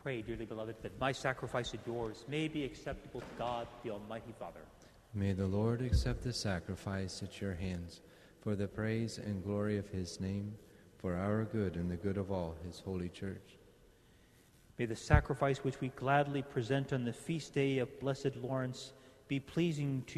Pray, dearly beloved, that my sacrifice and yours may be acceptable to God, the Almighty Father. May the Lord accept the sacrifice at your hands for the praise and glory of his name, for our good and the good of all his holy church. May the sacrifice which we gladly present on the feast day of Blessed Lawrence be pleasing to